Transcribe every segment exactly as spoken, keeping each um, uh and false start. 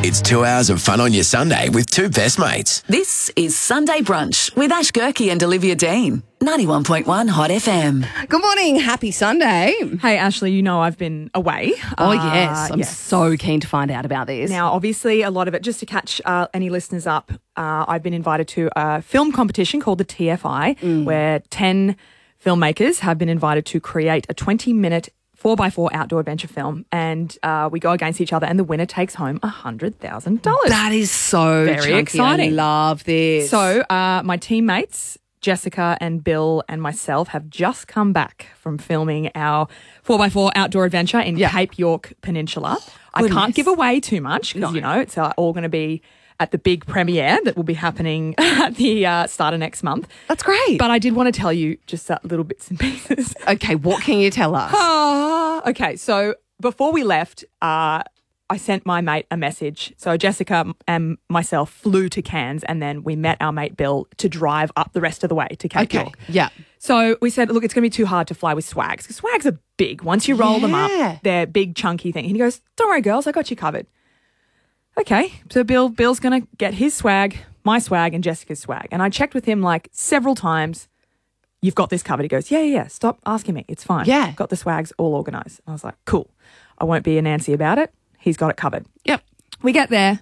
It's two hours of fun on your Sunday with two best mates. This is Sunday Brunch with Ash Gerke and Olivia Dean. ninety-one point one Hot F M. Good morning. Happy Sunday. Hey, Ashley, you know I've been away. Oh, Uh, yes. I'm yes. so keen to find out about this. Now, obviously, a lot of it, just to catch uh, any listeners up, uh, I've been invited to a film competition called the T F I, Mm. where ten filmmakers have been invited to create a twenty-minute four by four outdoor adventure film, and uh, we go against each other, and the winner takes home one hundred thousand dollars. That is so Very chunky. exciting. I love this. So uh, my teammates, Jessica and Bill and myself, have just come back from filming our four by four outdoor adventure in Yeah. Cape York Peninsula. I Goodness. can't give away too much because, No. you know, it's uh, all going to be at the big premiere that will be happening at the uh, start of next month. That's great. But I did want to tell you just uh, little bits and pieces. okay, what can you tell us? Ah, okay, so before we left, uh, I sent my mate a message. So Jessica and myself flew to Cairns, and then we met our mate Bill to drive up the rest of the way to Cape okay, York. yeah. So we said, look, it's going to be too hard to fly with swags because swags are big. Once you roll them Yeah. up, they're big, chunky thing. And he goes, don't worry, girls, I got you covered. Okay, so Bill, Bill's going to get his swag, my swag, and Jessica's swag. And I checked with him like several times. You've got this covered. He goes, yeah, yeah, yeah. Stop asking me. It's fine. Yeah. Got the swags all organised. I was like, cool. I won't be a Nancy about it. He's got it covered. Yep. We get there.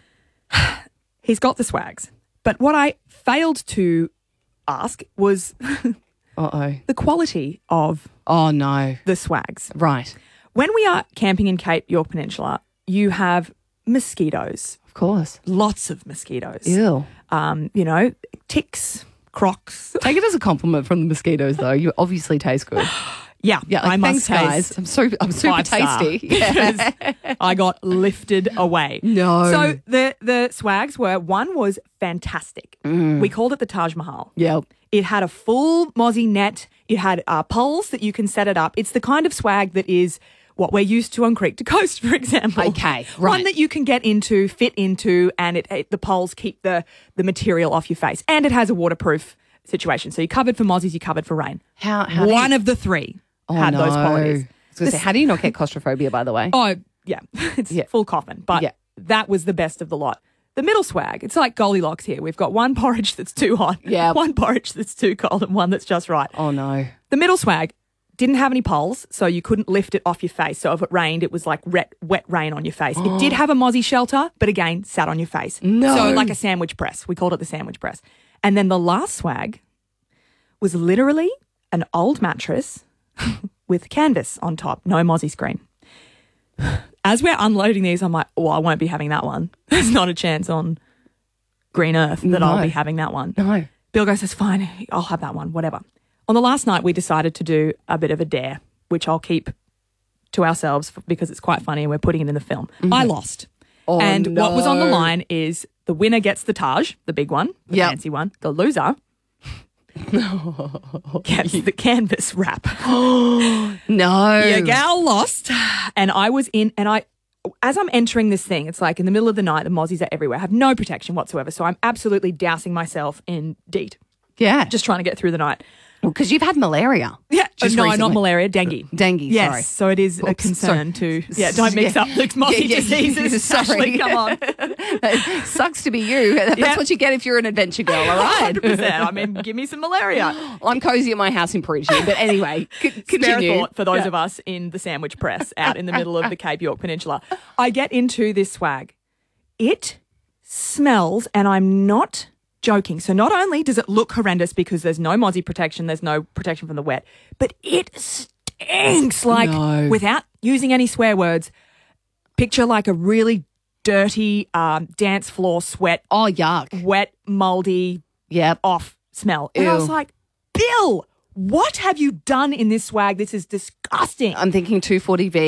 He's got the swags. But what I failed to ask was Uh-oh. the quality of Oh, no. the swags. Right. When we are camping in Cape York Peninsula, you have mosquitoes, Of course. lots of mosquitoes. Ew. Um, you know, ticks, crocs. Take it as a compliment from the mosquitoes, though. You obviously taste good. Yeah, Yeah, like, I must thanks, guys. taste I'm so I'm super five star tasty. Yeah. because I got lifted away. No. So the the swags were, one was fantastic. Mm. We called it the Taj Mahal. Yep. It had a full mozzie net. It had uh, poles that you can set it up. It's the kind of swag that is what we're used to on Creek to Coast, for example. Okay, right. One that you can get into, fit into, and it, it the poles keep the, the material off your face. And it has a waterproof situation. So you're covered for mozzies, you're covered for rain. How, how do One you- of the three Oh, had no. those qualities. I was gonna say, how do you not get claustrophobia, by the way? Oh, yeah. It's Yeah. full coffin. But Yeah. that was the best of the lot. The middle swag, it's like Goldilocks here. We've got one porridge that's too hot, Yeah. one porridge that's too cold, and one that's just right. Oh, no. The middle swag didn't have any poles, so you couldn't lift it off your face. So if it rained, it was like wet, wet rain on your face. It did have a mozzie shelter, but again, sat on your face. No. So like a sandwich press. We called it the sandwich press. And then the last swag was literally an old mattress with canvas on top, no mozzie screen. As we're unloading these, I'm like, oh, I won't be having that one. There's not a chance on green earth that I'll No. be having that one. No. Bill goes, that's fine. I'll have that one, whatever. On the last night, we decided to do a bit of a dare, which I'll keep to ourselves f- because it's quite funny and we're putting it in the film. I lost. Oh, and what was on the no. line is the winner gets the Taj, the big one, the Yep. fancy one. The loser gets the canvas wrap. No. Your gal lost. And I was in, and I, as I'm entering this thing, it's like in the middle of the night, the mozzies are everywhere. I have no protection whatsoever. So I'm absolutely dousing myself in DEET, Yeah. just trying to get through the night. because you've had malaria. Yeah, Just no, recently. not malaria, dengue. Dengue, Yes, sorry. so it is a Oops, concern to, yeah, don't mix Yeah. up the mozzie Yeah, yeah, diseases. sorry. Ashley, come on. Sucks to be you. That's Yeah. what you get if you're an adventure girl, all one right? hundred percent. I mean, give me some malaria. Well, I'm cozy at my house in Preaching, but anyway, c- Spare a continue. thought for those Yeah. of us in the sandwich press out in the middle of the Cape York Peninsula. I get into this swag. It smells, and I'm not joking. So not only does it look horrendous because there's no mozzie protection, there's no protection from the wet, but it stinks. Like, No. without using any swear words, picture like a really dirty um, dance floor sweat, Oh, yuck. wet, mouldy, Yep. off smell. And I was Ew. like, Bill, what have you done in this swag? This is disgusting. I'm thinking two forty V.